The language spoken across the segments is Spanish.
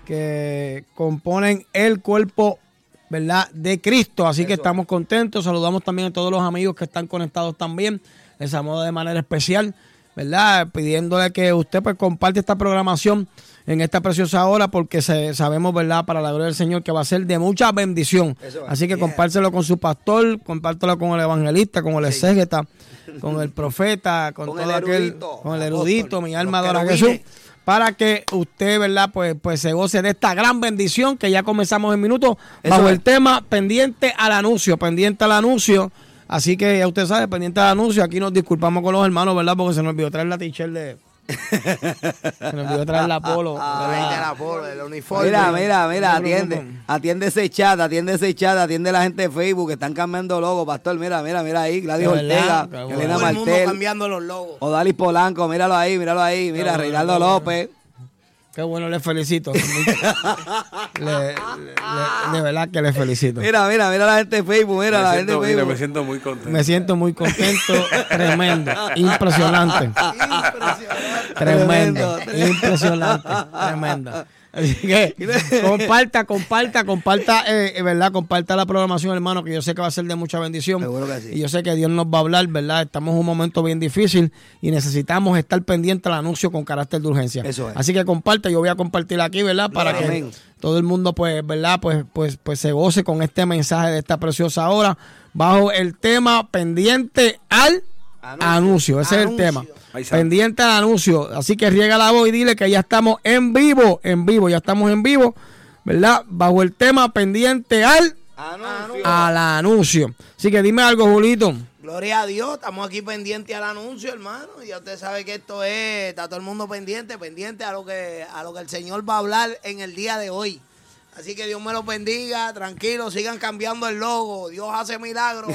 que componen el cuerpo, ¿verdad?, de Cristo. Así que estamos contentos. Saludamos también a todos los amigos que están conectados también. Les saludo de manera especial, ¿verdad?, pidiéndole que usted pues comparte esta programación en esta preciosa hora, porque sabemos, ¿verdad?, para la gloria del Señor, que va a ser de mucha bendición. Así que compártelo con su pastor, compártelo con el evangelista, con el exégeta, con el profeta, con todo aquel, con el erudito, mi alma adora a Jesús, para que usted, ¿verdad?, pues se goce de esta gran bendición que ya comenzamos en minutos bajo el tema pendiente al anuncio, Así que ya usted sabe, pendiente al anuncio. Aquí nos disculpamos con los hermanos, ¿verdad?, porque se nos olvidó traer la t-shirt de... Se nos olvidó traer la polo. El uniforme. Mira, atiende ese chat, atiende la gente de Facebook que están cambiando logos, pastor. Mira ahí, Gladys Ortega, Elena Martel. Todo el mundo cambiando los logos. Odalis Polanco, míralo ahí, mira, Reinaldo López. Qué bueno, les felicito. De verdad que les felicito. Mira la gente de Facebook, la gente de Facebook. Me siento muy contento. Me siento muy contento, tremendo, impresionante. Tremendo, impresionante, tremendo. Así que comparta, ¿verdad? Comparta la programación, hermano, que yo sé que va a ser de mucha bendición. Seguro que sí. Y yo sé que Dios nos va a hablar, ¿verdad? Estamos en un momento bien difícil y necesitamos estar pendientes al anuncio con carácter de urgencia. Eso es. Así que comparta, yo voy a compartir aquí, ¿verdad? Para que todo el mundo, pues, ¿verdad? Pues se goce con este mensaje de esta preciosa hora bajo el tema pendiente al anuncio. Ese es el tema. Pendiente al anuncio. Así que riega la voz y dile que ya estamos en vivo, ya estamos en vivo, ¿verdad? Bajo el tema pendiente al anuncio. Así que dime algo, Julito. Gloria a Dios, estamos aquí pendientes al anuncio, hermano. Ya usted sabe que esto está todo el mundo pendiente a lo que el Señor va a hablar en el día de hoy. Así que Dios me los bendiga, tranquilo, sigan cambiando el logo. Dios hace milagros.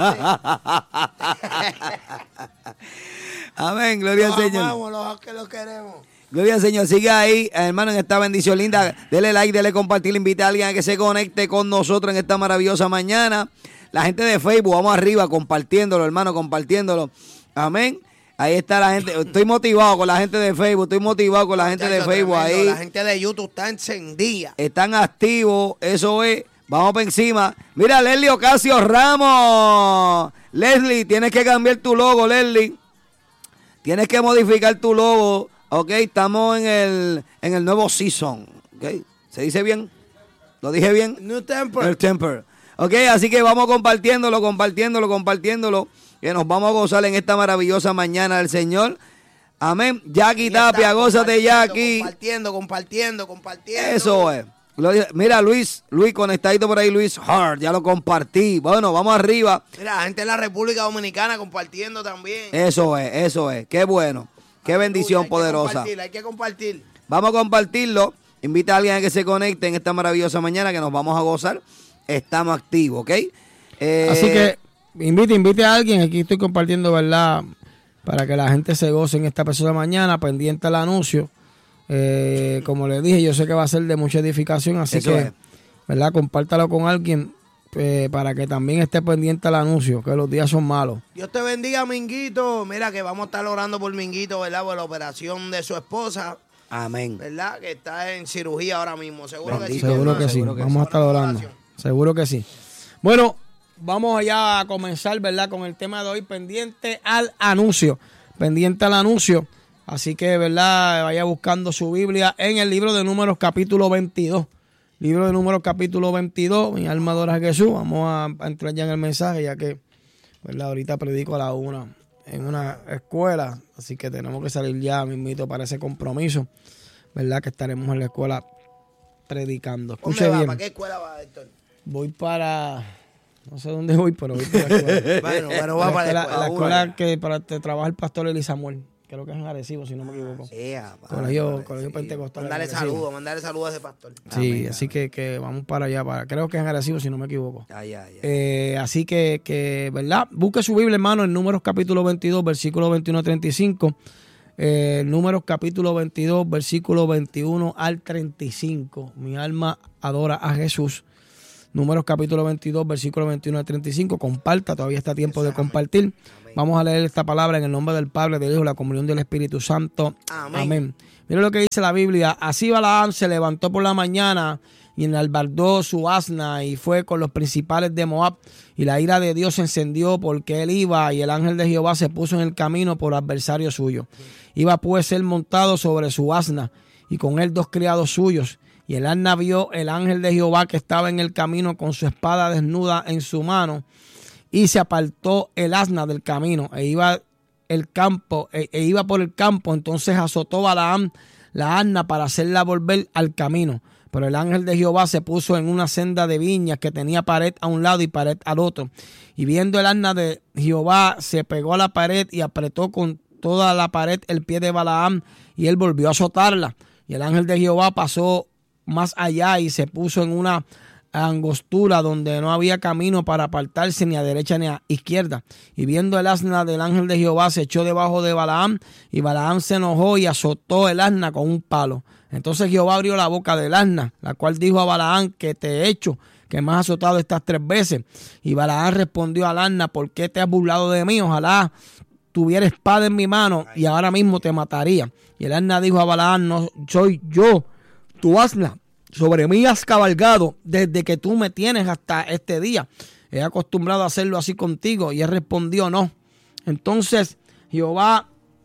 Amén, gloria al Señor. Amamos, que los queremos. Gloria al Señor, siga ahí, hermano, en esta bendición linda. Dele like, dele compartir, invite a alguien a que se conecte con nosotros en esta maravillosa mañana. La gente de Facebook, vamos arriba, compartiéndolo, hermano, compartiéndolo. Amén. Ahí está la gente. Estoy motivado con la gente de Facebook. Ahí. La gente de YouTube está encendida. Están activos. Eso es. Vamos para encima. Mira, Leslie Ocasio Ramos. Leslie, tienes que cambiar tu logo, Leslie. Tienes que modificar tu logo. Ok, estamos en el nuevo season. Ok, ¿se dice bien? ¿Lo dije bien? New Temper. New Temper. Ok, así que vamos compartiéndolo. Que nos vamos a gozar en esta maravillosa mañana del Señor. Amén. Jackie Tapia, gózate, Jackie. Compartiendo. Eso es. Mira, Luis conectadito por ahí, Luis Hart, ya lo compartí. Bueno, vamos arriba. Mira, la gente de la República Dominicana compartiendo también. Eso es. Qué bueno. Qué bendición poderosa. Hay que compartir. Vamos a compartirlo. Invita a alguien a que se conecte en esta maravillosa mañana que nos vamos a gozar. Estamos activos, ¿ok? Así que invite a alguien. Aquí estoy compartiendo, ¿verdad? Para que la gente se goce en esta preciosa mañana, pendiente al anuncio. Como les dije, yo sé que va a ser de mucha edificación, así eso que, ¿verdad? Compártalo con alguien para que también esté pendiente al anuncio, que los días son malos. Dios te bendiga, Minguito. Mira que vamos a estar orando por Minguito, ¿verdad? Por la operación de su esposa. Amén. ¿Verdad? Que está en cirugía ahora mismo. Seguro que sí. Seguro que sí. Vamos a estar orando. Seguro que sí. Bueno, vamos allá a comenzar, ¿verdad? Con el tema de hoy, pendiente al anuncio. Así que, ¿verdad? Vaya buscando su Biblia en el libro de Números capítulo 22. Libro de Números capítulo 22. Mi alma adora a Jesús. Vamos a entrar ya en el mensaje, ya que, ¿verdad? Ahorita predico a la 1 en una escuela. Así que tenemos que salir ya, mismito, para ese compromiso. ¿Verdad? Que estaremos en la escuela predicando. Escuche bien. ¿Para qué escuela va, Héctor? Voy para... No sé dónde voy, pero voy para la escuela. bueno, va para la escuela que para trabaja el pastor Eli Samuel. Creo que es en Arecibo, si no me equivoco. Colegio Pentecostal. Mándale saludos a ese pastor. Sí, amén, así amén. Que vamos para allá. Creo que es en Arecibo, si no me equivoco. Así que, ¿verdad? Busque su Biblia, hermano, en Números capítulo 22, versículo 21 a 35. Números capítulo 22, versículo 21 al 35. Mi alma adora a Jesús. Números capítulo 22, versículo 21 al 35. Comparta, todavía está tiempo de compartir. Vamos a leer esta palabra en el nombre del Padre, del Hijo y la comunión del Espíritu Santo. Amén. Mira lo que dice la Biblia. Así Balaam se levantó por la mañana y enalbardó su asna y fue con los principales de Moab. Y la ira de Dios se encendió porque él iba, y el ángel de Jehová se puso en el camino por adversario suyo. Iba pues él montado sobre su asna y con él 2 criados suyos. Y el asna vio el ángel de Jehová que estaba en el camino con su espada desnuda en su mano. Y se apartó el asna del camino e iba por el campo. Entonces azotó Balaam la asna para hacerla volver al camino. Pero el ángel de Jehová se puso en una senda de viñas que tenía pared a un lado y pared al otro. Y viendo el asna de Jehová, se pegó a la pared y apretó con toda la pared el pie de Balaam, y él volvió a azotarla. Y el ángel de Jehová pasó más allá y se puso en una angostura donde no había camino para apartarse ni a derecha ni a izquierda. Y viendo el asna del ángel de Jehová, se echó debajo de Balaam, y Balaam se enojó y azotó el asna con un palo. Entonces Jehová abrió la boca del asna, la cual dijo a Balaam: ¿qué te he hecho, que me has azotado estas 3 veces? Y Balaam respondió al asna: ¿por qué te has burlado de mí? Ojalá tuviera espada en mi mano y ahora mismo te mataría. Y el asna dijo a Balaam: no soy yo tu asna, sobre mí has cabalgado desde que tú me tienes hasta este día. He acostumbrado a hacerlo así contigo. Y él respondió: no. Entonces Jehová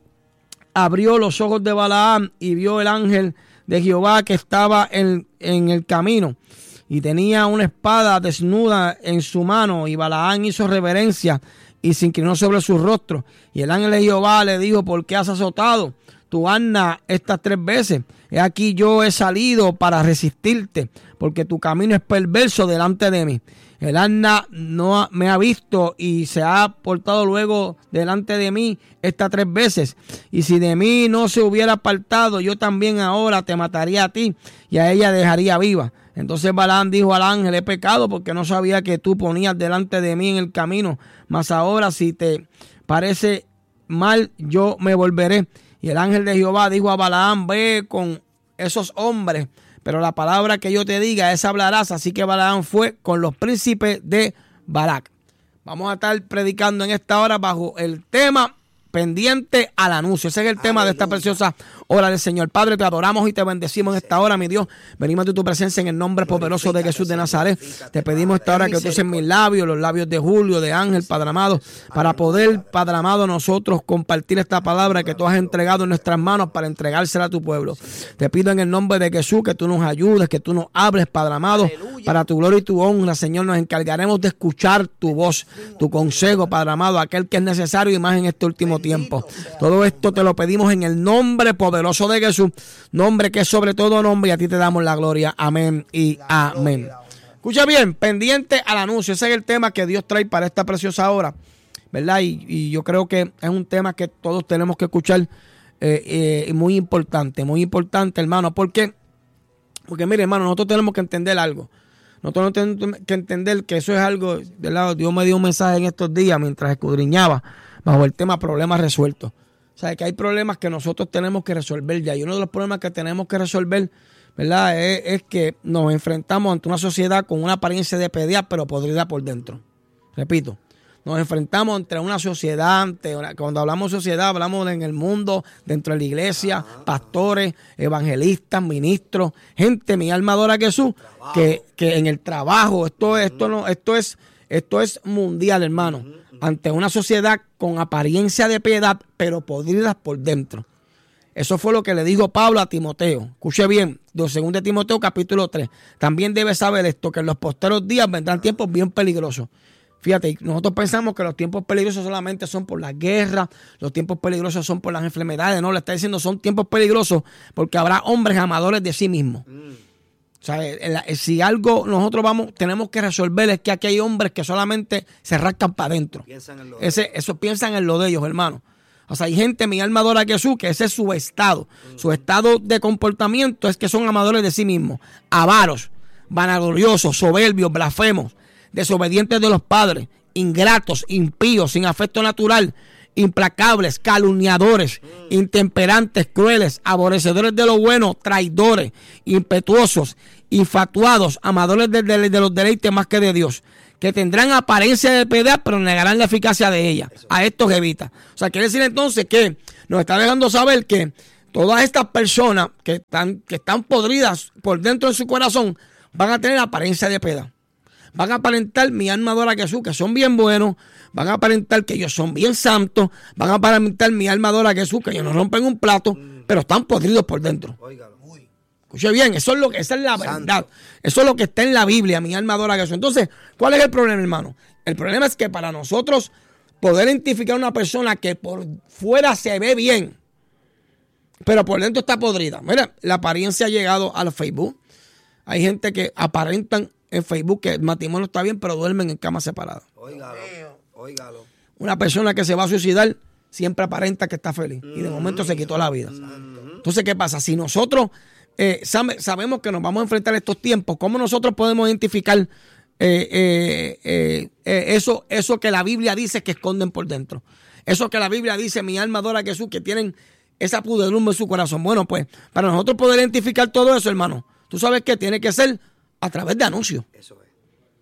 abrió los ojos de Balaam y vio el ángel de Jehová que estaba en el camino y tenía una espada desnuda en su mano. Y Balaam hizo reverencia y se inclinó sobre su rostro. Y el ángel de Jehová le dijo: ¿por qué has azotado tu asna estas 3 veces? He aquí yo he salido para resistirte, porque tu camino es perverso delante de mí. El asna no me ha visto y se ha portado luego delante de mí estas 3 veces. Y si de mí no se hubiera apartado, yo también ahora te mataría a ti y a ella dejaría viva. Entonces Balaam dijo al ángel: he pecado porque no sabía que tú ponías delante de mí en el camino. Mas ahora, si te parece mal, yo me volveré. Y el ángel de Jehová dijo a Balaam: ve con esos hombres, pero la palabra que yo te diga, esa hablarás. Así que Balaam fue con los príncipes de Balac. Vamos a estar predicando en esta hora bajo el tema pendiente al anuncio. Ese es el tema de esta preciosa hora del Señor. Padre, te adoramos y te bendecimos en esta hora, mi Dios. Venimos de tu presencia en el nombre poderoso de Jesús de Nazaret. Te pedimos esta hora que tú uses mis labios, los labios de Julio, de Ángel, Padre amado, para poder, Padre amado, nosotros compartir esta palabra que tú has entregado en nuestras manos para entregársela a tu pueblo. Te pido en el nombre de Jesús que tú nos ayudes, que tú nos hables, Padre amado, para tu gloria y tu honra, Señor. Nos encargaremos de escuchar tu voz, tu consejo, Padre amado, aquel que es necesario y más en este último tiempo. Todo esto te lo pedimos en el nombre poderoso de Jesús, nombre que es sobre todo nombre, y a ti te damos la gloria. Amén y amén. Escucha bien, pendiente al anuncio. Ese es el tema que Dios trae para esta preciosa hora, ¿verdad? Y yo creo que es un tema que todos tenemos que escuchar, muy importante, hermano. ¿Por qué? Porque mire, hermano, nosotros tenemos que entender algo. Nosotros tenemos que entender que eso es algo, ¿verdad? Dios me dio un mensaje en estos días mientras escudriñaba bajo el tema problemas resueltos. O sea, que hay problemas que nosotros tenemos que resolver ya. Y uno de los problemas que tenemos que resolver, ¿verdad?, es que nos enfrentamos ante una sociedad con una apariencia de piedad, pero podrida por dentro. Repito, nos enfrentamos entre una sociedad, cuando hablamos de sociedad, hablamos en el mundo, dentro de la iglesia, pastores, evangelistas, ministros, gente, mi alma adora a Jesús, que en el trabajo, esto es mundial, hermano, ante una sociedad con apariencia de piedad, pero podridas por dentro. Eso fue lo que le dijo Pablo a Timoteo. Escuche bien, 2 Timoteo capítulo 3. También debes saber esto, que en los posteros días vendrán tiempos bien peligrosos. Fíjate, nosotros pensamos que los tiempos peligrosos solamente son por la guerra, los tiempos peligrosos son por las enfermedades. No, le está diciendo son tiempos peligrosos porque habrá hombres amadores de sí mismos. O sea, si algo nosotros tenemos que resolver es que aquí hay hombres que solamente se rascan para adentro. Eso piensan en lo de ellos, hermano. O sea, hay gente, mi alma adora a Jesús, que ese es su estado. Su estado de comportamiento es que son amadores de sí mismos, avaros, vanagloriosos, soberbios, blasfemos, desobedientes de los padres, ingratos, impíos, sin afecto natural, implacables, calumniadores, intemperantes, crueles, aborrecedores de lo bueno, traidores, impetuosos, infatuados, amadores de los deleites más que de Dios, que tendrán apariencia de piedad, pero negarán la eficacia de ella. A estos evita. O sea, quiere decir entonces que nos está dejando saber que todas estas personas que están podridas por dentro de su corazón van a tener apariencia de piedad. Van a aparentar mi alma adora a Jesús, que son bien buenos. Van a aparentar que ellos son bien santos. Van a aparentar mi alma adora a Jesús, que ellos no rompen un plato, pero están podridos por dentro. Escuche bien, esa es la verdad. Eso es lo que está en la Biblia, mi alma adora a Jesús. Entonces, ¿cuál es el problema, hermano? El problema es que para nosotros poder identificar a una persona que por fuera se ve bien, pero por dentro está podrida. Mira, la apariencia ha llegado al Facebook. Hay gente que aparentan en Facebook que el matrimonio está bien, pero duermen en camas separadas. Óigalo. Una persona que se va a suicidar siempre aparenta que está feliz y de momento se quitó la vida. Entonces, ¿qué pasa? Si nosotros sabemos que nos vamos a enfrentar a estos tiempos, ¿cómo nosotros podemos identificar eso que la Biblia dice que esconden por dentro? Eso que la Biblia dice, mi alma adora a Jesús, que tienen esa pudredumbre en su corazón. Bueno, pues, para nosotros poder identificar todo eso, hermano, tú sabes que tiene que ser a través de anuncios. Eso es.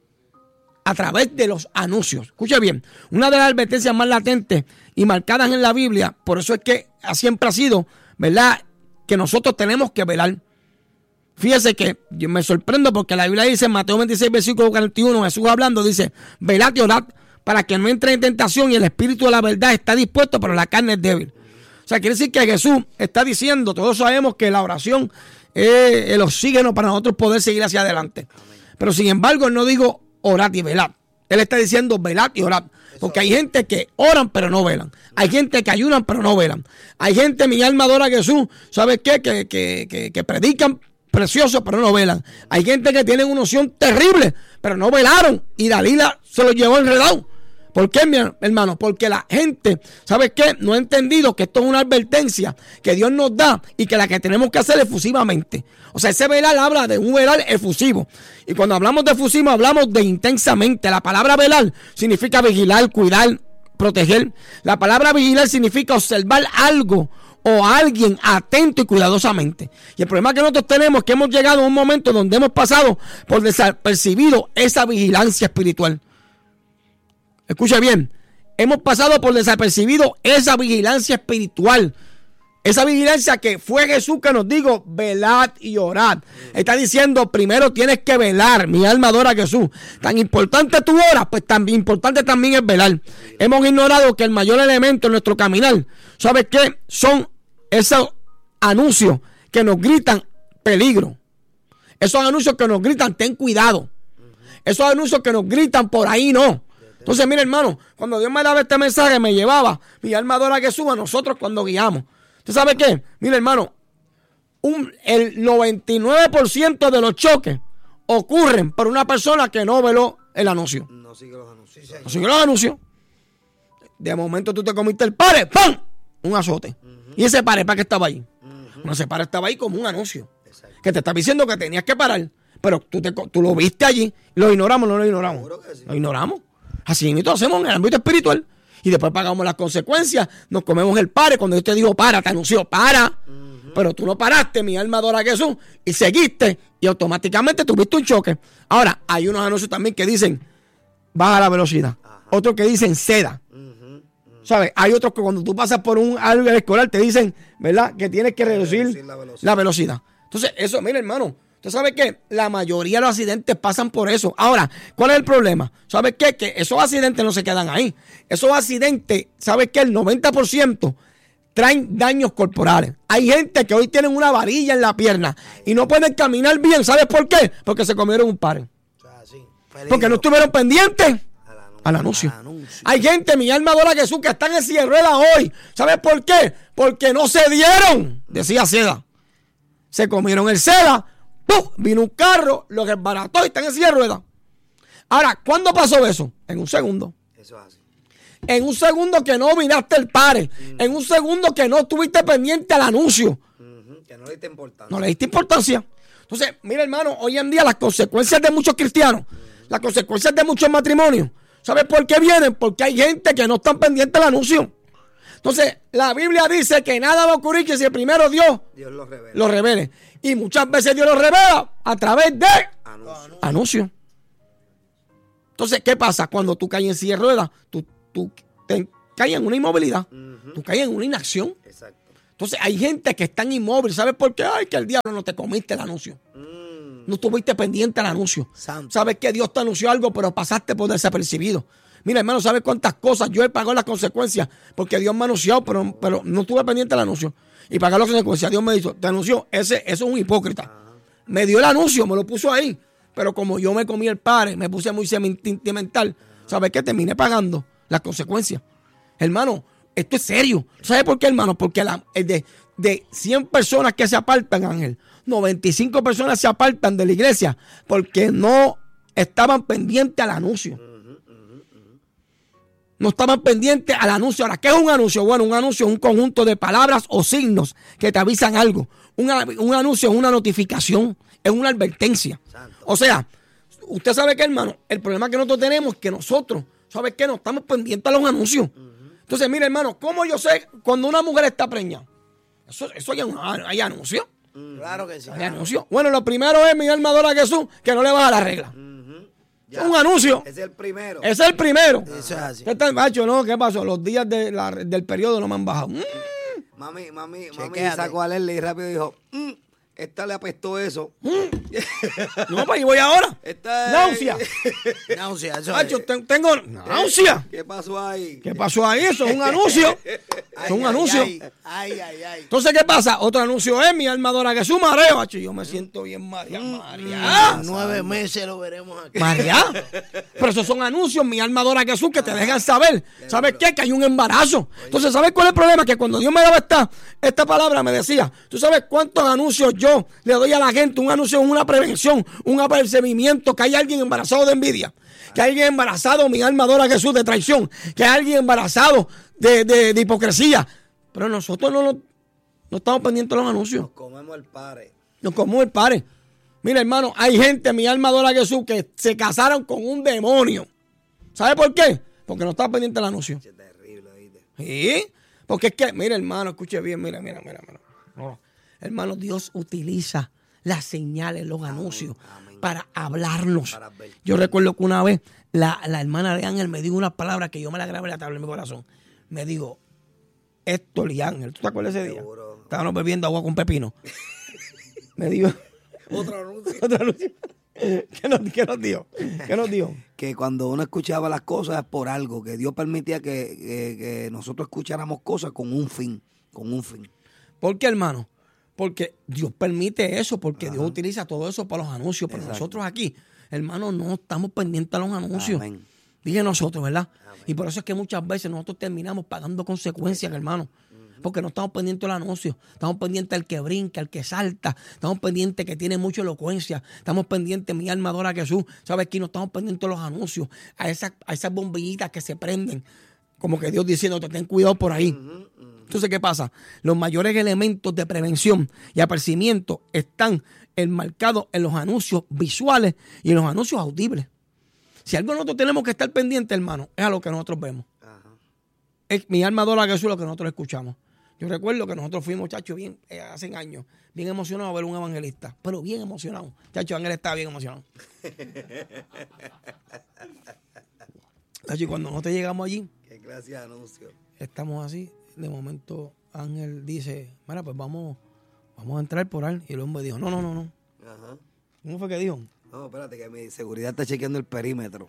A través de los anuncios. Escucha bien, una de las advertencias más latentes y marcadas en la Biblia, por eso es que siempre ha sido, ¿verdad?, que nosotros tenemos que velar. Fíjese que yo me sorprendo porque la Biblia dice en Mateo 26, versículo 41, Jesús hablando, dice, velad y orad para que no entre en tentación, y el espíritu de la verdad está dispuesto, pero la carne es débil. O sea, quiere decir que Jesús está diciendo, todos sabemos que la oración es el oxígeno para nosotros poder seguir hacia adelante. Pero sin embargo, él no digo orad y velad. Él está diciendo velad y orad. Porque hay gente que oran pero no velan. Hay gente que ayunan pero no velan. Hay gente, mi alma adora a Jesús, ¿sabes qué? Que predican precioso pero no velan. Hay gente que tiene una unción terrible pero no velaron. Y Dalila se lo llevó enredado. ¿Por qué, mi hermano? Porque la gente, ¿sabes qué? No ha entendido que esto es una advertencia que Dios nos da y que la que tenemos que hacer efusivamente. O sea, ese velar habla de un velar efusivo. Y cuando hablamos de efusivo, hablamos de intensamente. La palabra velar significa vigilar, cuidar, proteger. La palabra vigilar significa observar algo o a alguien atento y cuidadosamente. Y el problema que nosotros tenemos es que hemos llegado a un momento donde hemos pasado por desapercibido esa vigilancia espiritual. Escucha bien, hemos pasado por desapercibido esa vigilancia espiritual. Esa vigilancia que fue Jesús que nos dijo, velad y orad. Está diciendo, primero tienes que velar. Mi alma adora a Jesús. Tan importante tu hora, pues tan importante también es velar. Hemos ignorado que el mayor elemento en nuestro caminar, ¿sabes qué? Son esos anuncios que nos gritan peligro. Esos anuncios que nos gritan ten cuidado. Esos anuncios que nos gritan por ahí no. Entonces, mira, hermano, cuando Dios me daba este mensaje, me llevaba mi alma adora a Jesús a nosotros cuando guiamos. ¿Usted sabe qué? Mira, hermano, el 99% de los choques ocurren por una persona que no veló el anuncio. No sigue los anuncios. No sigue los anuncios. De momento tú te comiste el pare, ¡pam! Un azote. ¿Y ese pare para qué estaba ahí? No, ese pare estaba ahí como un anuncio. Exacto. Que te está diciendo que tenías que parar. Pero tú lo viste allí. ¿Lo ignoramos o no lo ignoramos? Sí. Lo ignoramos. Así mismo hacemos en el ámbito espiritual. Y después pagamos las consecuencias. Nos comemos el pare. Cuando Dios te dijo para, te anunció para. Pero tú no paraste, mi alma adora a Jesús. Y seguiste. Y automáticamente tuviste un choque. Ahora, hay unos anuncios también que dicen baja la velocidad. Otros que dicen ceda. ¿Sabes? Hay otros que cuando tú pasas por un árbol escolar te dicen, ¿verdad? Que tienes que reducir la velocidad. Entonces, eso, mira, hermano. ¿Usted sabe qué? La mayoría de los accidentes pasan por eso. Ahora, ¿cuál es el problema? ¿Sabe qué? Que esos accidentes no se quedan ahí. Esos accidentes, ¿sabe qué? El 90% traen daños corporales. Hay gente que hoy tienen una varilla en la pierna y no pueden caminar bien. ¿Sabes por qué? Porque se comieron un pare. Porque no estuvieron pendientes al anuncio. Hay gente, mi alma adora a Jesús, que están en silla de ruedas hoy. ¿Sabes por qué? Porque no se dieron. Decía Seda. Se comieron el Seda. ¡Pum! Vino un carro, lo desbarató y están en silla de ruedas. Ahora, ¿cuándo pasó eso? En un segundo. Eso es así. En un segundo que no miraste el pare. En un segundo que no estuviste pendiente al anuncio. Que no le diste importancia. No le diste importancia. Entonces, mira, hermano, hoy en día las consecuencias de muchos cristianos, las consecuencias de muchos matrimonios, ¿sabes por qué vienen? Porque hay gente que no están pendientes al anuncio. Entonces, la Biblia dice que nada va a ocurrir que si el primero Dios lo revele. Y muchas veces Dios lo revela a través de anuncios. Entonces, ¿qué pasa? Cuando tú caes en silla de ruedas, tú te caes en una inmovilidad. Tú caes en una inacción. Exacto. Entonces, hay gente que está inmóvil. ¿Sabes por qué? Ay, que el diablo no te comiste el anuncio. No estuviste pendiente del anuncio. Santo. Sabes que Dios te anunció algo, pero pasaste por desapercibido. Mira, hermano, ¿sabes cuántas cosas yo he pagado las consecuencias? Porque Dios me anunció, pero no estuve pendiente del anuncio. Y pagar las consecuencias. Dios me dijo, te anunció, eso es un hipócrita. Me dio el anuncio, me lo puso ahí. Pero como yo me comí el padre, me puse muy sentimental, ¿sabes qué? Terminé pagando las consecuencias. Hermano, esto es serio. ¿Sabes por qué, hermano? Porque de 100 personas que se apartan, Ángel, 95 personas se apartan de la iglesia porque no estaban pendientes al anuncio. No estaban pendientes al anuncio. Ahora, ¿qué es un anuncio? Bueno, un anuncio es un conjunto de palabras o signos que te avisan algo. Un anuncio es una notificación, es una advertencia. O sea, usted sabe que, hermano, el problema que nosotros tenemos es que nosotros, ¿sabe qué? No estamos pendientes a los anuncios. Entonces, mire, hermano, ¿cómo yo sé cuando una mujer está preñada? Eso hay anuncio. Claro que sí. Hay anuncio. Bueno, lo primero es mi alma adora a Jesús, que no le baja la regla. Es un anuncio. Es el primero. Es el primero. Eso es así. ¿Qué tal, macho? No, ¿qué pasó? Los días del periodo no me han bajado. Mami Chequéate. sacó a Leslie y rápido dijo, esta le apestó eso. No, pues, ¿y voy ahora? Náusea. Náusea, eso Macho, es. tengo náusea. ¿Qué pasó ahí? ¿Qué pasó ahí? Eso es un anuncio. Es un anuncio. Ay. Entonces, ¿qué pasa? Otro anuncio es mi alma adora a Jesús, mareo. Macho, yo me siento bien mareado. En 9 meses lo veremos aquí. Mareado. Pero esos son anuncios, mi alma adora a Jesús, que te dejan saber. ¿Sabes qué? Que hay un embarazo. Entonces, ¿sabes cuál es el problema? Que cuando Dios me daba esta palabra, me decía, ¿tú sabes cuántos anuncios yo le doy a la gente? Un anuncio es una prevención, un apercibimiento, que hay alguien embarazado de envidia, que hay alguien embarazado, mi alma adora a Jesús, de traición, que hay alguien embarazado de hipocresía. Pero nosotros no estamos pendientes de los anuncios. Nos comemos el pare. Nos comemos el pare. Mira, hermano, hay gente, mi alma adora a Jesús, que se casaron con un demonio. ¿Sabe por qué? Porque no está pendiente del anuncio. Es terrible, ¿viste? ¿Sí? Porque es que, mira, hermano, escuche bien, mira. No. Hermano, Dios utiliza las señales, los anuncios, para hablarnos. Yo recuerdo que una vez la hermana de Ángel me dijo una palabra que yo me la grabé en la tabla de mi corazón. Me dijo, Héctor y Ángel, ¿tú te acuerdas ese día? Seguro. Estábamos bebiendo agua con pepino. Me dijo... Otro anuncio. Otro anuncio. ¿Qué nos dijo? ¿Qué nos dijo? Que cuando uno escuchaba las cosas es por algo, que Dios permitía que nosotros escucháramos cosas con un fin. ¿Por qué, hermano? Porque Dios permite eso, porque Dios utiliza todo eso para los anuncios. Pero nosotros aquí, hermano, no estamos pendientes a los anuncios. Amén. Dije nosotros, ¿verdad? Amén. Y por eso es que muchas veces nosotros terminamos pagando consecuencias, hermano. Porque no estamos pendientes del anuncio. Estamos pendientes al que brinca, al que salta. Estamos pendientes que tiene mucha elocuencia. Estamos pendientes, mi alma adora a Jesús. ¿Sabes qué? No estamos pendientes de los anuncios. A esas bombillitas que se prenden. Como que Dios diciendo, ten cuidado por ahí. Entonces, ¿qué pasa? Los mayores elementos de prevención y apercibimiento están enmarcados en los anuncios visuales y en los anuncios audibles. Si algo nosotros tenemos que estar pendientes, hermano, es a lo que nosotros vemos. Es mi alma adora a Jesús lo que nosotros escuchamos. Yo recuerdo que nosotros fuimos, muchachos, bien, hace años, bien emocionados a ver un evangelista, pero bien emocionado. Chacho, Ángel estaba bien emocionado. Chacho, y cuando nosotros llegamos allí, Qué clase de anuncio. estamos así, de momento Ángel dice, mira, pues vamos a entrar por ahí. Y el hombre dijo, no. Ajá. ¿Cómo fue que dijo? No, espérate, que mi seguridad está chequeando el perímetro.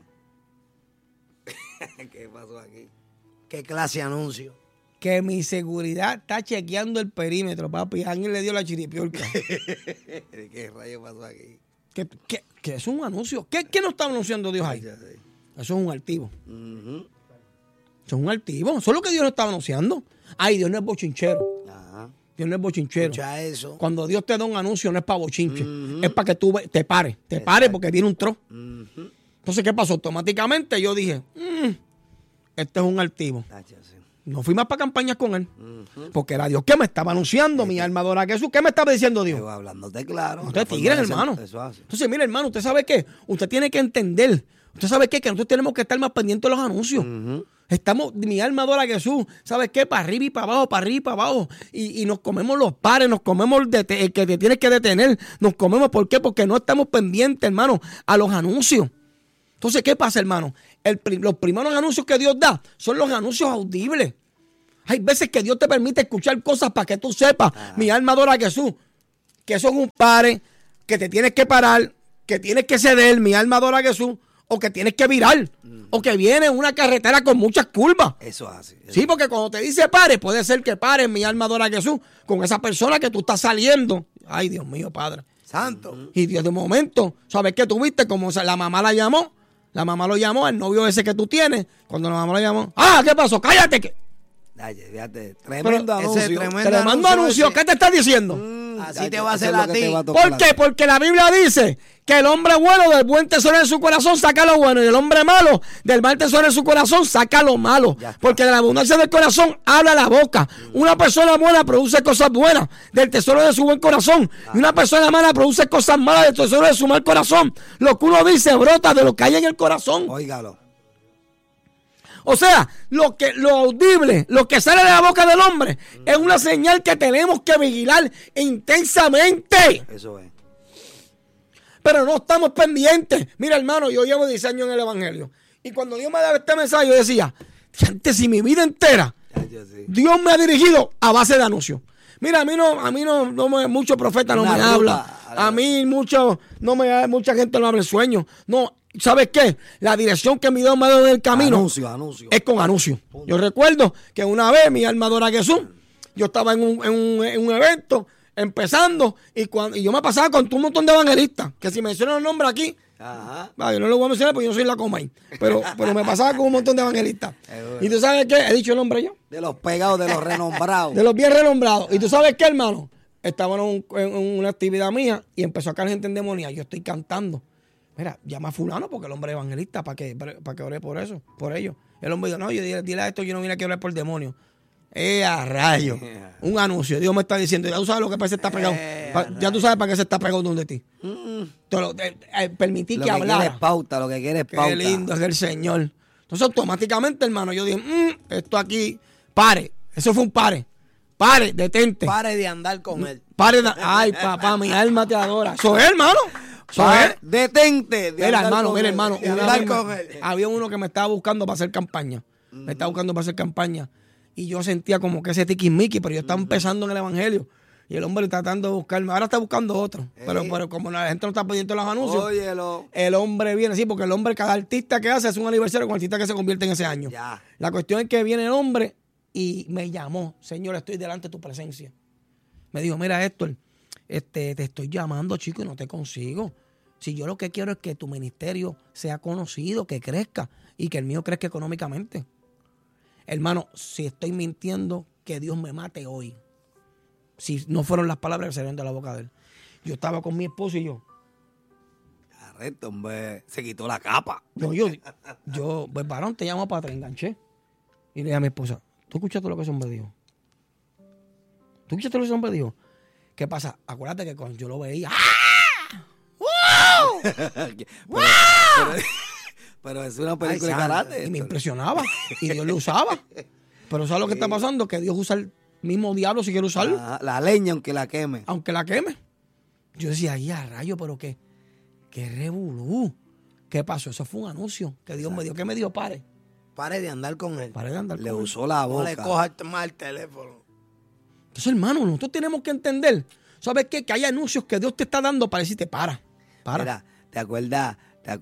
¿Qué pasó aquí? ¿Qué clase de anuncio? Que mi seguridad está chequeando el perímetro, papi. Ángel le dio la chiripiorca. ¿Qué rayo pasó aquí? Que es un anuncio. ¿Qué nos está anunciando Dios ahí? Ya sé. Eso es un altivo. Ujú. Eso es un altivo. Eso es lo que Dios nos estaba anunciando. Ay, Dios no es bochinchero. Ajá. Dios no es bochinchero. Escucha eso. Cuando Dios te da un anuncio no es para bochinche. Es para que tú te pares. Te pares porque viene un tro. Ujú. Entonces, ¿qué pasó? Automáticamente yo dije, este es un altivo. Ah, ya sé. No fui más para campañas con él. Porque era Dios que me estaba anunciando, mi alma adora a Jesús. ¿Qué me estaba diciendo Dios? Yo hablándote claro. Usted tigre, hermano. Eso hace. Entonces, mire, hermano, ¿usted sabe qué? Usted tiene que entender. ¿Usted sabe qué? Que nosotros tenemos que estar más pendientes de los anuncios. Mi alma adora a Jesús. ¿Sabes qué? Para arriba y para abajo, para arriba y para abajo. Y nos comemos los pares, nos comemos el que te tienes que detener. Nos comemos, ¿por qué? Porque no estamos pendientes, hermano, a los anuncios. Entonces, ¿qué pasa, hermano? Los primeros anuncios que Dios da son los anuncios audibles. Hay veces que Dios te permite escuchar cosas para que tú sepas, mi alma adora a Jesús, que eso es un pare, que te tienes que parar, que tienes que ceder, mi alma adora a Jesús, o que tienes que virar, o que viene una carretera con muchas curvas. Eso es así. Sí, porque cuando te dice pare, puede ser que pare, mi alma adora a Jesús, con esa persona que tú estás saliendo. Ay, Dios mío, Padre. Santo. Y Dios, de momento, ¿sabes qué tuviste? Como la mamá la llamó, la mamá lo llamó, el novio ese que tú tienes, cuando la mamá lo llamó, ¿qué pasó? Cállate que... Ay, fíjate, tremendo anuncio. Tremendo anuncio. ¿Qué te está diciendo? Así te va a hacer a ti. ¿Por qué? Porque la Biblia dice que el hombre bueno del buen tesoro de su corazón saca lo bueno y el hombre malo del mal tesoro de su corazón saca lo malo. Porque de la abundancia del corazón habla la boca. Una persona buena produce cosas buenas del tesoro de su buen corazón y una persona mala produce cosas malas del tesoro de su mal corazón. Lo que uno dice brota de lo que hay en el corazón. Óigalo. O sea, lo audible, lo que sale de la boca del hombre, es una señal que tenemos que vigilar intensamente. Eso es. Pero no estamos pendientes. Mira, hermano, yo llevo 10 años en el Evangelio. Y cuando Dios me daba este mensaje, yo decía, antes si mi vida entera, Dios me ha dirigido a base de anuncios. Mira, a mí muchos profetas no me hablan. A mí mucha gente no habla en sueños. No. ¿Sabes qué? La dirección que mi Dios me ha dado en el camino es con anuncios. Yo recuerdo que una vez mi alma adora a Jesús, yo estaba en un evento empezando y yo me pasaba con un montón de evangelistas, que si menciono el nombre aquí, yo no lo voy a mencionar porque yo soy la Comay, pero me pasaba con un montón de evangelistas. ¿Y tú sabes qué? He dicho el nombre yo. De los pegados, de los renombrados. De los bien renombrados. ¿Y tú sabes qué, hermano? Estaba en una actividad mía y empezó a caer gente endemoniada. Yo estoy cantando. Mira, llama a fulano porque el hombre es evangelista para que ore por eso, por ellos. El hombre dijo, no, dile a esto, yo no vine aquí a orar por demonios. A rayo. Un anuncio. Dios me está diciendo, ya tú sabes lo que para se está pegado. Ya tú sabes para qué se está pegado donde ti. Permití que hablara. Lo que quiere es pauta. Qué lindo es el Señor. Entonces automáticamente, hermano, yo dije, esto aquí, pare. Eso fue un pare. Pare, detente. Pare de andar con él. Ay, papá, mi alma te adora. Eso es, hermano. Detente. Mira, hermano. Había uno que me estaba buscando para hacer campaña. Y yo sentía como que ese tiquismiqui, pero yo estaba empezando en el Evangelio. Y el hombre tratando de buscarme. Ahora está buscando otro. Pero como la gente no está pidiendo los anuncios, óyelo. El hombre viene, sí, porque el hombre, cada artista que hace es un aniversario con el artista que se convierte en ese año. Ya. La cuestión es que viene el hombre y me llamó. Señor, estoy delante de tu presencia. Me dijo, mira, Héctor, te estoy llamando, chico, y no te consigo. Si yo lo que quiero es que tu ministerio sea conocido, que crezca y que el mío crezca económicamente. Hermano, si estoy mintiendo, que Dios me mate hoy. Si no fueron las palabras que salieron de la boca de él. Yo estaba con mi esposo y yo. Correcto, hombre. Se quitó la capa. Yo, pues varón, te llamo para atrás, enganché. Y le dije a mi esposa, ¿tú escuchaste lo que ese hombre dijo? ¿Tú escuchaste lo que ese hombre dijo? ¿Qué pasa? Acuérdate que cuando yo lo veía, pero es una película de karate. Y me impresionaba. Y Dios lo usaba. Pero ¿sabes lo que está pasando? Que Dios usa el mismo diablo si quiere usarlo. La leña, aunque la queme. Yo decía, ay, a rayo, pero qué revolú. ¿Qué pasó? Eso fue un anuncio que Dios me dio. ¿Qué me dio? Pare de andar con él. Le usó la boca. No le cojas más el teléfono. Entonces, hermano, nosotros tenemos que entender, ¿sabes qué? Que hay anuncios que Dios te está dando para decirte, para. Mira, ¿te acuerdas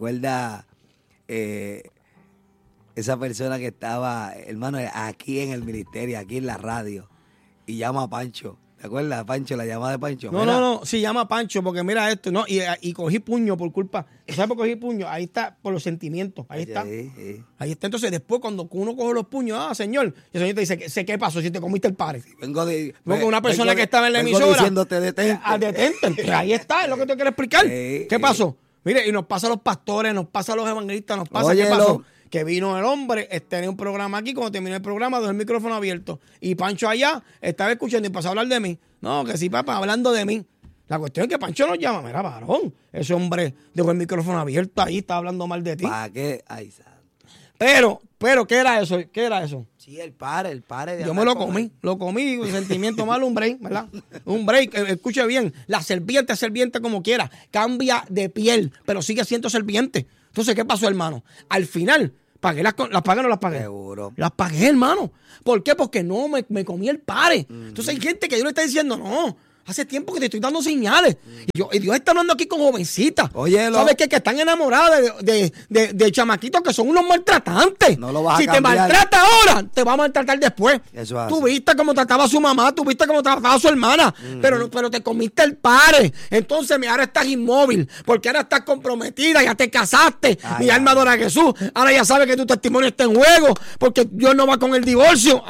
esa persona que estaba, hermano, aquí en el ministerio, aquí en la radio, y llama a Pancho? ¿Te acuerdas, Pancho, la llamada de Pancho? No, sí, llama a Pancho, porque mira esto, ¿no? Y cogí puño por culpa. ¿Sabes por qué cogí puño? Ahí está, por los sentimientos. Ahí está. Sí. Ahí está. Entonces, después, cuando uno coge los puños, señor, y el señor te dice, ¿qué pasó si te comiste el pare? Porque una persona que estaba en la emisora. Diciéndote detente. Detente. Ahí está, es lo que te quiero explicar. ¿Qué pasó? Mire, y nos pasa a los pastores, nos pasa a los evangelistas, nos pasa, ¿qué pasó? Que vino el hombre, tenía un programa aquí, cuando terminó el programa, dejó el micrófono abierto. Y Pancho allá estaba escuchando y pasó a hablar de mí. No, que sí, papá, hablando de mí. La cuestión es que Pancho nos llama. Mira, varón, ese hombre dejó el micrófono abierto ahí, está hablando mal de ti. ¿Para qué? Ay, Pero, ¿qué era eso? ¿Qué era eso? Sí, el pare de Yo me lo comí, sentimiento malo, un break, ¿verdad? Un break, escuche bien, la serpiente es serpiente como quiera, cambia de piel, pero sigue siendo serpiente. Entonces, ¿qué pasó, hermano? Al final, ¿las pagué o no las pagué? Seguro. Las pagué, hermano. ¿Por qué? Porque no me comí el pare. Entonces hay gente que Dios le está diciendo, no, hace tiempo que te estoy dando señales. Y Dios está hablando aquí con jovencitas. Óyelo. ¿Sabes qué? Que están enamoradas de chamaquitos que son unos maltratantes. No lo vas a si cambiar. te maltrata ahora, te va a maltratar después. Eso es Tú así. viste cómo trataba a su mamá, tú viste cómo trataba a su hermana, pero te comiste el pare. Entonces, ahora estás inmóvil, porque ahora estás comprometida, ya te casaste. Ay, Mi alma adora a Jesús. Ahora ya sabe que tu testimonio está en juego, porque Dios no va con el divorcio.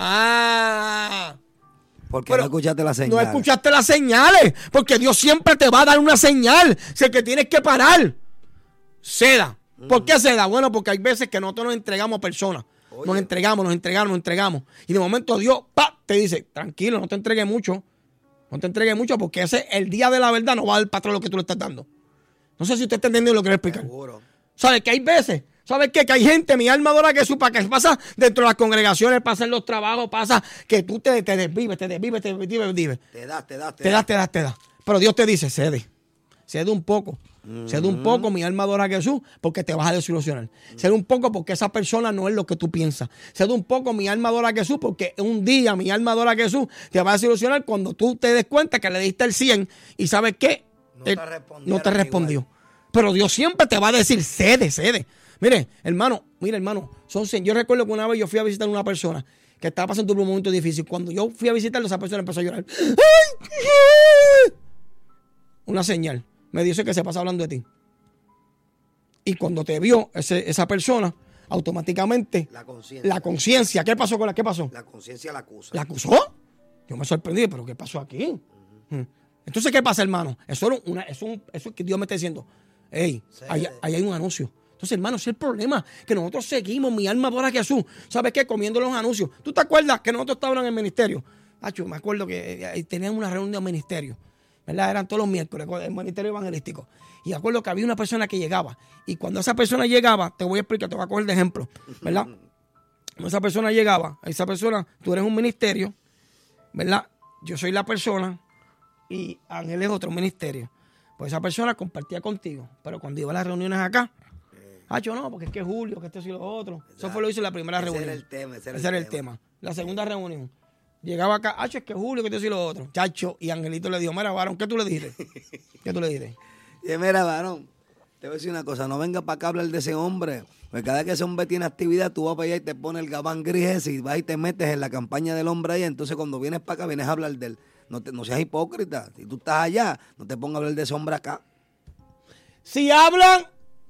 Porque Pero no escuchaste la señal. no escuchaste las señales, porque Dios siempre te va a dar una señal. Sé que tienes que parar. Ceda. ¿Por qué ceda? Bueno, porque hay veces que nosotros nos entregamos a personas. Oye. Nos entregamos. Y de momento Dios, te dice, tranquilo, no te entregues mucho. No te entregues mucho, porque ese el día de la verdad no va a dar para atrás lo que tú le estás dando. No sé si usted está entendiendo lo que quiero explicar. Seguro. ¿Sabes que hay veces? ¿Sabes qué? Que hay gente, mi alma adora a Jesús, para que pasa dentro de las congregaciones, pasa en los trabajos, pasa que tú te desvives. Te das. Pero Dios te dice, cede un poco. Cede un poco, mi alma adora a Jesús, porque te vas a desilusionar. Cede un poco porque esa persona no es lo que tú piensas. Cede un poco, mi alma adora a Jesús, porque un día mi alma adora a Jesús te va a desilusionar cuando tú te des cuenta que le diste el 100 y ¿sabes qué? No te respondió. Pero Dios siempre te va a decir, cede. Mire, hermano, yo recuerdo que una vez yo fui a visitar a una persona que estaba pasando por un momento difícil. Cuando yo fui a visitarlo, esa persona empezó a llorar. ¡Ay! Una señal. Me dice que se pasa hablando de ti. Y cuando te vio esa persona, automáticamente la conciencia. ¿Qué pasó con la? ¿Qué pasó? La conciencia la acusa. ¿La acusó? Yo me sorprendí, pero ¿qué pasó aquí? Entonces, ¿qué pasa, hermano? Eso es que Dios me está diciendo. Ahí hay un anuncio. Entonces, hermano, ese es el problema, que nosotros seguimos, mi alma adora a Jesús. ¿Sabes qué? Comiendo los anuncios. ¿Tú te acuerdas que nosotros estábamos en el ministerio? Me acuerdo que teníamos una reunión de ministerio, ¿verdad? Eran todos los miércoles, el ministerio evangelístico. Y acuerdo que había una persona que llegaba. Y cuando esa persona llegaba, te voy a explicar, te voy a coger de ejemplo, ¿verdad? Cuando esa persona llegaba, tú eres un ministerio, ¿verdad? Yo soy la persona y Ángel es otro ministerio. Pues esa persona compartía contigo. Pero cuando iba a las reuniones acá, no, porque es que Julio, que esto y lo otro. Eso fue lo que hizo en la primera reunión. Ese era el tema. La segunda reunión. Llegaba acá, es que Julio, que esto y lo otro. Chacho, y Angelito le dijo, mira, varón, ¿qué tú le dijiste? ¿Qué tú le dijiste? Y mira, varón, te voy a decir una cosa, no venga para acá a hablar de ese hombre. Porque cada vez que ese hombre tiene actividad, tú vas para allá y te pones el gabán gris ese y vas y te metes en la campaña del hombre allá. Entonces cuando vienes para acá, vienes a hablar de él. No seas hipócrita. Si tú estás allá, no te pongas a hablar de ese hombre acá. Si hablan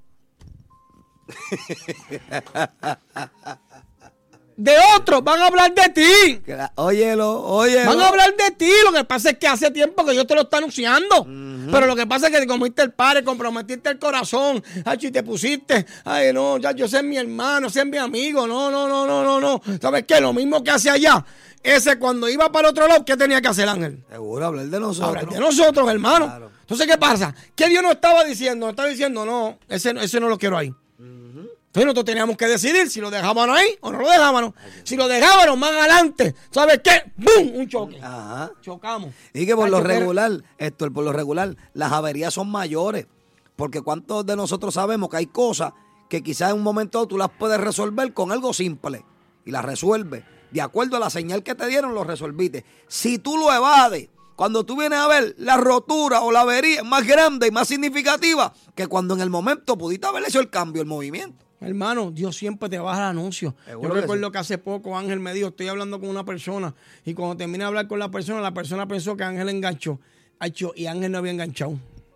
de otros, van a hablar de ti. Óyelo. Van a hablar de ti. Lo que pasa es que hace tiempo que Dios te lo está anunciando. Pero lo que pasa es que te comiste el padre, comprometiste el corazón. Y te pusiste, no, ya yo soy mi hermano, ese es mi amigo. No. ¿Sabes qué? Lo mismo que hace allá. Ese cuando iba para el otro lado, ¿qué tenía que hacer, Ángel? Seguro, hablar de nosotros. Hablar de nosotros, hermano. Claro. Entonces, ¿qué pasa? ¿Qué Dios nos estaba diciendo? Nos estaba diciendo, no, ese no lo quiero ahí. Entonces nosotros teníamos que decidir si lo dejábamos ahí o no lo dejábamos. Si lo dejábamos más adelante, ¿sabes qué? ¡Bum! Un choque. Ajá. Chocamos. Y que por lo regular, las averías son mayores. Porque ¿cuántos de nosotros sabemos que hay cosas que quizás en un momento tú las puedes resolver con algo simple? Y las resuelves. De acuerdo a la señal que te dieron, lo resolviste. Si tú lo evades, cuando tú vienes a ver la rotura o la avería es más grande y más significativa que cuando en el momento pudiste haber hecho el cambio, el movimiento. Hermano, Dios siempre te baja el anuncio. Seguro Yo que recuerdo sí. que hace poco Ángel me dijo, estoy hablando con una persona, y cuando terminé de hablar con la persona pensó que Ángel enganchó. Y Ángel no había enganchado.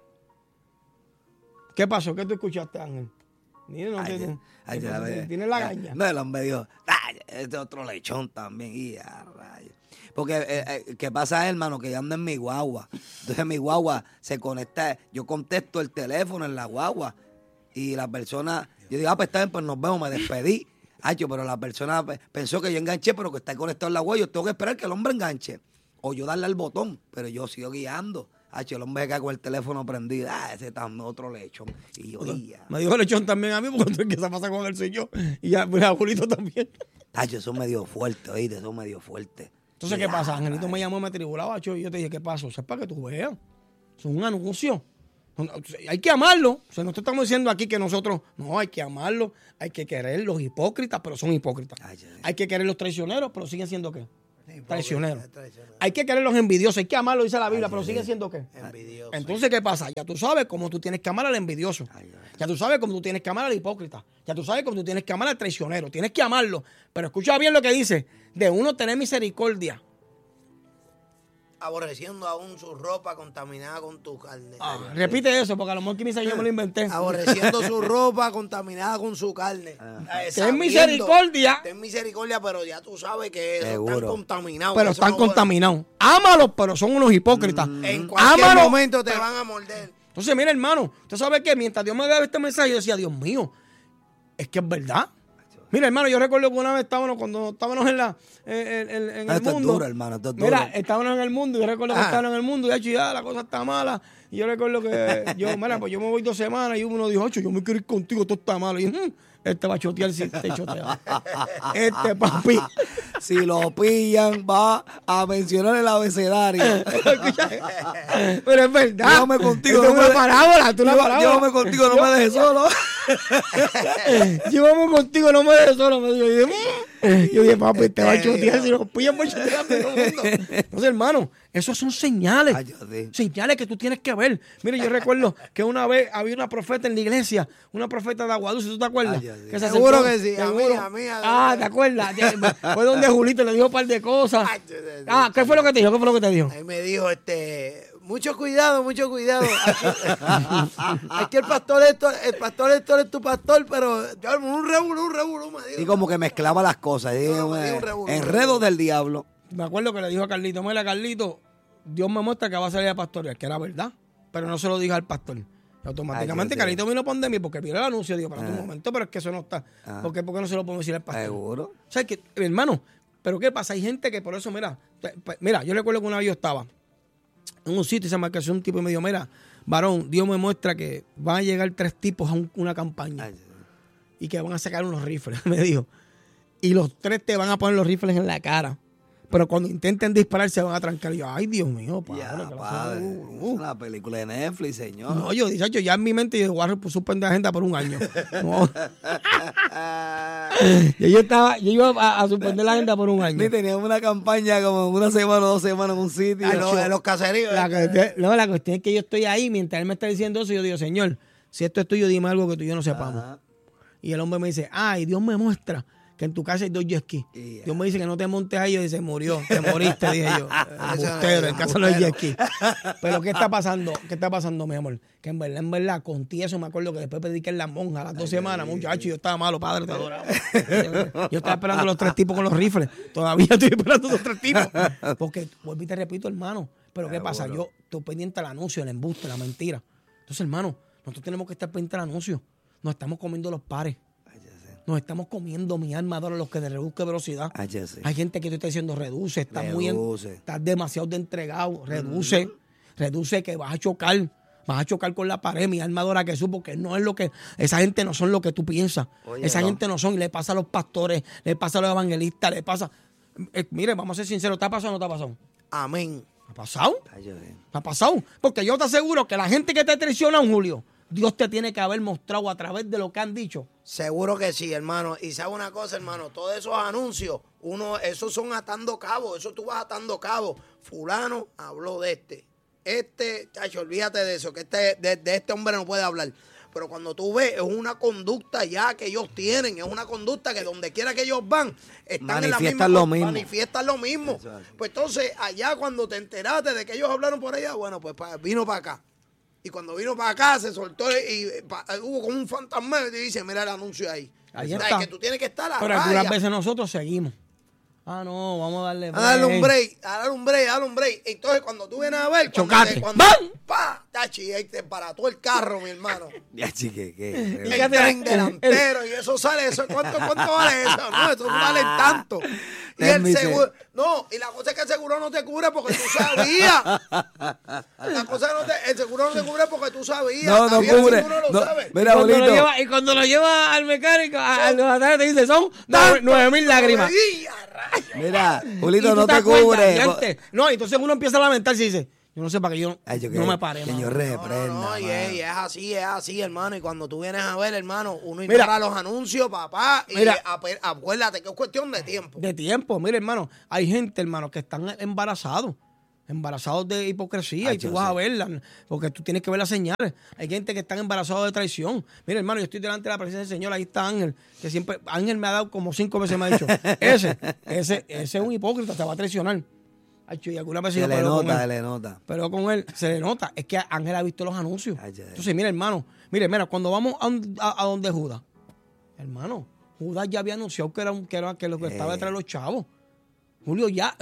¿Qué pasó? ¿Qué tú escuchaste, Ángel? Tiene la gaña. No, el hombre dijo, este otro lechón también. Y a rayos. Porque, ¿qué pasa, hermano? Que yo ando en mi guagua. Entonces mi guagua se conecta, yo contesto el teléfono en la guagua. Y la persona, yo digo, pues está bien, pues nos vemos, me despedí. Pero la persona pensó que yo enganché, pero que está conectado en la guagua. Yo tengo que esperar que el hombre enganche. O yo darle al botón, pero yo sigo guiando. Hacho, el hombre se cae con el teléfono prendido. Ese tan otro lechón. Y yo, me dijo lechón también a mí, porque el que se pasa con él soy yo. Y a Julito también. Hacho, eso es medio fuerte, oíste, eso es medio fuerte. Entonces, ¿qué pasa? Angelito me llamó, me tribulaba, y yo te dije, ¿qué pasó? Eso es para que tú veas. Eso es un anuncio. Hay que amarlo. O sea, no te estamos diciendo aquí que nosotros, no, hay que amarlo. Hay que querer los hipócritas, pero son hipócritas. Hay que querer los traicioneros, pero siguen siendo ¿qué? Traicioneros. Hay que querer los envidiosos. Hay que amarlo, dice la Biblia, pero siguen siendo ¿qué? Envidioso. Entonces, ¿qué pasa? Ya tú sabes cómo tú tienes que amar al envidioso. Ya tú sabes cómo tú tienes que amar al hipócrita. Ya tú sabes cómo tú tienes que amar al traicionero. Tienes que amarlo. Pero escucha bien lo que dice. De uno tener misericordia. Aborreciendo aún su ropa contaminada con tu carne. Repite eso, porque a lo mejor quizás yo me lo inventé. Aborreciendo su ropa contaminada con su carne. Ten misericordia. Ten misericordia, pero ya tú sabes que eso Seguro. están contaminados. Pero están contaminados. Ámalos, pero son unos hipócritas. En cualquier Ámalos, momento te van a morder. Entonces, mira, hermano, usted sabe que mientras Dios me daba este mensaje, yo decía, Dios mío, es que es verdad. Mira, hermano, yo recuerdo que una vez cuando estábamos en el mundo. Es duro, hermano, esto es duro. Mira, estábamos en el mundo, yo recuerdo que estábamos en el mundo, y ya la cosa está mala. Y yo recuerdo que pues yo me voy 2 semanas, y uno dijo, yo me quiero ir contigo, todo está malo. Y este va a chotear si te chotea. Este papi. Si lo pillan, va a mencionar el abecedario. Pero es verdad. Llévame contigo. Esto es una parábola, parábola. Llévame contigo, no me dejes solo. Llévame contigo, no me dejes solo. Me dijo, yo dije, papi, te va a chotear si lo pillan por chotear a todo el mundo. Entonces, hermano, esos son señales. Señales que tú tienes que ver. Mire, yo recuerdo que una vez había una profeta en la iglesia, una profeta de Aguadulce, ¿tú te acuerdas? Que seguro que sí, a mí. ¿te acuerdas? Fue donde Julito le dijo un par de cosas. ¿Qué fue lo que te dijo? ¿Qué fue lo que te dijo? Ahí me dijo, mucho cuidado. Aquí el pastor Héctor es tu pastor, pero un revolú, me dijo. Y como que mezclaba las cosas. Enredos del diablo. Me acuerdo que le dijo a Carlito, mira, Carlito, Dios me muestra que va a salir a pastorear, que era verdad, pero no se lo dijo al pastor. Y automáticamente Carlito vino a poner mí porque vio el anuncio y dijo, para un momento, pero es que eso no está. ¿Por qué no se lo puedo decir al pastor? Seguro. O sea, que, hermano, pero ¿qué pasa? Hay gente que por eso, mira, yo recuerdo que una vez yo estaba en un sitio y se me alcanzó un tipo y me dijo, mira, varón, Dios me muestra que van a llegar 3 tipos a una campaña y que van a sacar unos rifles, me dijo. Y los 3 te van a poner los rifles en la cara. Pero cuando intenten disparar se van a trancar. Y yo, ay, Dios mío, padre. Es una película de Netflix, señor. No, yo dije, ya en mi mente yo voy a suspender agenda por un año. No. yo iba a suspender la agenda por un año. Ni teníamos una campaña como 1 semana o 2 semanas en un sitio. En los caseríos. La cuestión es que yo estoy ahí, mientras él me está diciendo eso, yo digo, Señor, si esto es tuyo, dime algo que tú y yo no sepamos. Y el hombre me dice, y Dios me muestra que en tu casa hay 2 jet ski. Dios me dice que no te montes ahí. Yo dice, murió, te moriste, dije yo. Embustero, en casa no hay jet ski. Pero ¿qué está pasando? ¿Qué está pasando, mi amor? Que en verdad, contigo eso me acuerdo que después prediqué en la monja a las 2 semanas, muchacho, yo estaba malo, padre, te adoraba. Yo estaba esperando los 3 tipos con los rifles. Todavía estoy esperando los 3 tipos. Porque, vuelvo y te repito, hermano. Pero ¿qué pasa? Yo estoy pendiente al anuncio, el embuste, la mentira. Entonces, hermano, nosotros tenemos que estar pendientes al anuncio. Nos estamos comiendo los pares. Nos estamos comiendo mi alma ahora los que de reduzca velocidad. Hay gente que te está diciendo reduce, estás demasiado de entregado, reduce que vas a chocar con la pared, mi alma adora que supo que no es lo que, esa gente no son lo que tú piensas, gente no son, y le pasa a los pastores, le pasa a los evangelistas, le pasa, mire, vamos a ser sinceros, ¿te ha pasado o no te ha pasado? Amén. ¿Ha pasado? ¿Ha pasado? Porque yo te aseguro que la gente que te traiciona, Julio, Dios te tiene que haber mostrado a través de lo que han dicho. Seguro que sí, hermano. Y sabe una cosa, hermano, todos esos anuncios, esos son atando cabos, eso tú vas atando cabos. Fulano habló de chacho, olvídate de eso, que de este hombre no puede hablar. Pero cuando tú ves, es una conducta ya que ellos tienen, es una conducta que donde quiera que ellos van, están en la misma, manifiestan lo mismo. Pues entonces, allá cuando te enteraste de que ellos hablaron por allá, bueno, pues vino para acá. Y cuando vino para acá, se soltó y hubo como un fantasma y dice, mira el anuncio ahí. Ahí está. Que tú tienes que estar a Pero algunas veces nosotros seguimos. No, vamos a darle un break. Entonces, cuando tú vienes a ver, chocate. Tachi, ahí te parató el carro, mi hermano. Ya, chique, El tren delantero y eso sale, eso, ¿cuánto vale eso? No, eso no vale tanto. Y el seguro, no, y la cosa es que el seguro no te cubre porque tú sabías. La cosa es que el seguro no te cubre porque tú sabías. No cubre. Mira, y cuando lo lleva al mecánico, al notario te dice, son 9,000 lágrimas. Mira, Julito, no te cubre. No, entonces uno empieza a lamentarse y dice, yo no sé para qué yo no me paré. Señor, reprenda. No, y es así, hermano. Y cuando tú vienes a ver, hermano, uno ignora los anuncios, papá. Y acuérdate que es cuestión de tiempo. De tiempo. Mira, hermano, hay gente, hermano, que están embarazados de hipocresía. Y tú vas a verla, porque tú tienes que ver las señales. Hay gente que están embarazados de traición. Mira, hermano, yo estoy delante de la presencia del Señor. Ahí está Ángel, que siempre, Ángel me ha dado como 5 veces, me ha dicho, ese es un hipócrita, te va a traicionar. Y alguna vez se le nota. Pero con él se le nota. Es que Ángel ha visto los anuncios. Entonces, mira, hermano. Mira, cuando vamos a donde Judas, hermano, Judas ya había anunciado que lo que estaba detrás de los chavos. Julio ya,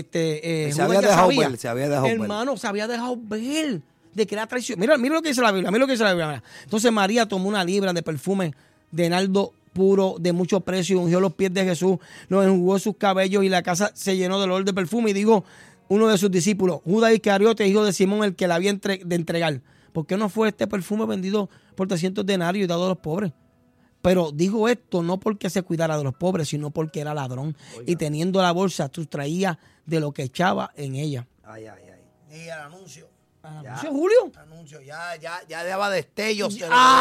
se había dejado ver. Hermano, se había dejado ver de que era traición. Mira lo que dice la Biblia, Entonces María tomó una libra de perfume de nardo puro de mucho precio, ungió los pies de Jesús, los enjugó sus cabellos y la casa se llenó del olor de perfume. Y dijo uno de sus discípulos, Judas Iscariote, hijo de Simón, el que la había de entregar, ¿por qué no fue este perfume vendido por 300 denarios y dado a los pobres? Pero dijo esto no porque se cuidara de los pobres, sino porque era ladrón. Oiga. Y teniendo la bolsa, sustraía de lo que echaba en ella. Y el anuncio. ¿Anuncio, Julio? Anuncio, ya daba destellos.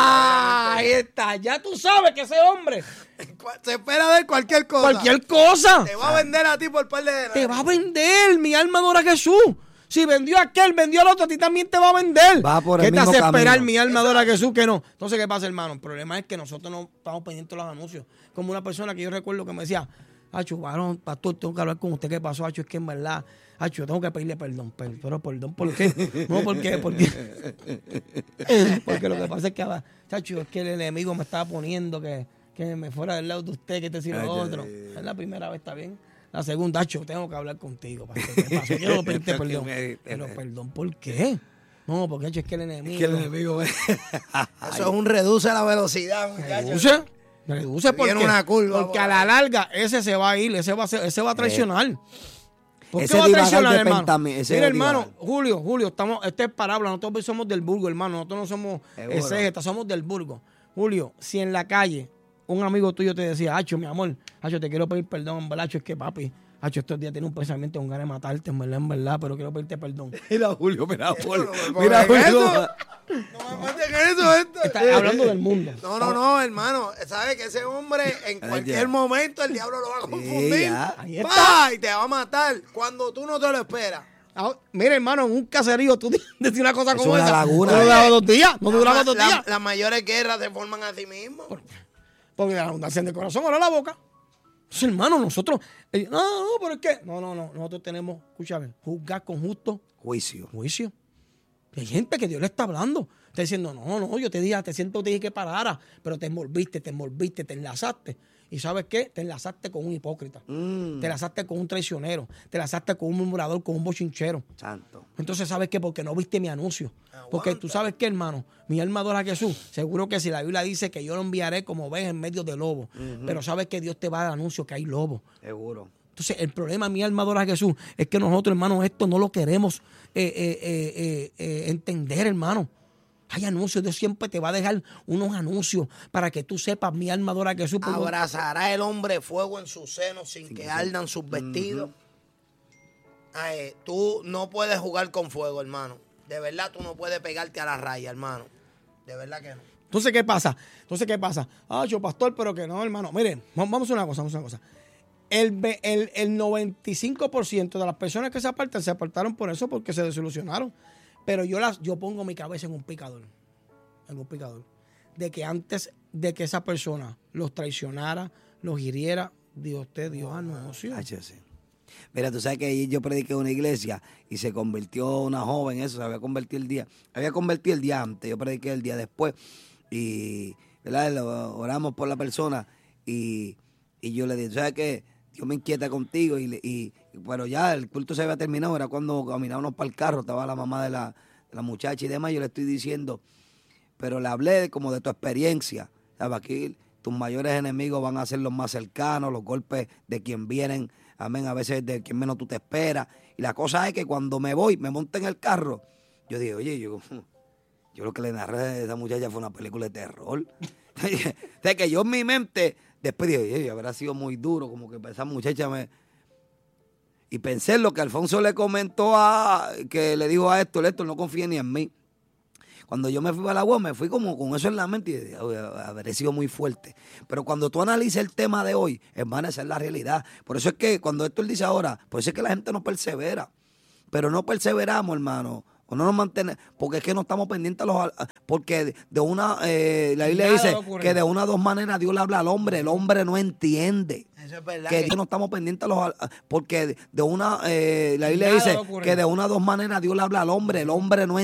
Ahí está. Ya tú sabes que ese hombre se espera de cualquier cosa. Cualquier cosa. Te va a vender a ti por par de dinero. Te va a vender. Mi alma adora a Jesús. Si vendió a aquel, vendió al otro, a ti también te va a vender. Va por el ¿Qué te mismo hace esperar? camino. Mi alma adora a Jesús, que no. Entonces, ¿qué pasa, hermano? El problema es que nosotros no estamos pendientes de los anuncios. Como una persona que yo recuerdo que me decía, Acho, varón, pastor, tengo que hablar con usted. ¿Qué pasó, Acho? Es que en verdad, Acho, yo tengo que pedirle perdón. Pero perdón, ¿por qué? No, ¿por qué? Porque lo que pasa es que, Acho, es que el enemigo me estaba poniendo que me fuera del lado de usted, que te sirva otro. Es la primera vez, ¿está bien? La segunda, Acho, tengo que hablar contigo, pastor. ¿Qué pasó? Quiero pedirte perdón. Pero perdón, ¿por qué? No, porque, Acho, es que el enemigo... Eso es un reduce a la velocidad, muchachos. Reduce porque a la larga ese se va a ir, ese va a traicionar. ¿Por qué va a traicionar, hermano? Mira, hermano, Julio, esta es parábola, nosotros somos del Burgo, hermano, nosotros no somos exégetas, somos del Burgo. Julio, si en la calle un amigo tuyo te decía, Acho, mi amor, Acho, te quiero pedir perdón, en verdad, Acho, es que papi, Acho, estos días tiene un pensamiento con ganas de matarte, en verdad, pero quiero pedirte perdón. Mira, Julio. No me maten eso, Está hablando del mundo. No, hermano. ¿Sabes que ese hombre en cualquier momento el diablo lo va a confundir? Ahí está. Y te va a matar cuando tú no te lo esperas. Mira, hermano, en un caserío tú decís una cosa como esa. Laguna, no duraba 2 días. No duraba 2 días. Las mayores guerras se forman a sí mismos. Porque la abundancia del corazón ahora la boca. Entonces, hermano, nosotros... No, pero es que... No. Nosotros tenemos, escúchame, juzgar con justo juicio. Y hay gente que Dios le está hablando. Está diciendo, no, yo te dije que parara, pero te envolviste, te enlazaste. ¿Y sabes qué? Te enlazaste con un hipócrita. Te enlazaste con un traicionero. Te enlazaste con un murmurador, con un bochinchero. Santo. Entonces, ¿sabes qué? Porque no viste mi anuncio. Porque tú sabes qué, hermano, mi alma adora a Jesús. Seguro que si la Biblia dice que yo lo enviaré como oveja en medio de lobos. Pero sabes que Dios te va a dar anuncio que hay lobos. Seguro. Entonces, el problema, mi alma adora a Jesús, es que nosotros, hermano, esto no lo queremos entender, hermano. Hay anuncios, Dios siempre te va a dejar unos anuncios para que tú sepas, mi alma adora a Jesús. Abrazará el hombre fuego en sus senos sin que ardan sus vestidos. Tú no puedes jugar con fuego, hermano. De verdad, tú no puedes pegarte a la raya, hermano. De verdad que no. Entonces, ¿qué pasa? Yo, pastor, pero que no, hermano. Miren, vamos a una cosa. El 95% de las personas que se apartaron por eso, porque se desilusionaron. Pero yo pongo mi cabeza en un picador. De que antes de que esa persona los traicionara, los hiriera, Dios anunció. Mira, tú sabes que yo prediqué en una iglesia y se convirtió una joven, eso se había convertido el día antes, yo prediqué el día después y, ¿verdad? Oramos por la persona y yo le dije, ¿tú sabes qué? Dios me inquieta contigo pero ya el culto se había terminado, era cuando caminábamos para el carro, estaba la mamá de la muchacha y demás, yo le estoy diciendo, pero le hablé como de tu experiencia. ¿Sabes? Aquí tus mayores enemigos van a ser los más cercanos, los golpes de quien vienen, amén, a veces de quien menos tú te esperas. Y la cosa es que cuando me monté en el carro, yo dije, oye, yo lo que le narré a esa muchacha fue una película de terror. O sea, que yo en mi mente, después dije, oye, habrá sido muy duro, como que esa muchacha me... Y pensé en lo que Alfonso le comentó que le dijo a Héctor, no confíe ni en mí. Cuando yo me fui a la UAS, me fui como con eso en la mente y dije, habré sido muy fuerte. Pero cuando tú analizas el tema de hoy, hermano, esa es la realidad. Por eso es que cuando Héctor dice ahora, por eso es que la gente no persevera. Pero no perseveramos, hermano. O no nos mantenemos, porque es que no estamos pendientes porque de una, la Biblia dice que de una o dos maneras Dios le habla al hombre, el hombre no entiende. Eso es verdad. Que no estamos pendientes porque de una, la Biblia dice que de una o dos maneras Dios le habla al hombre, el hombre no entiende.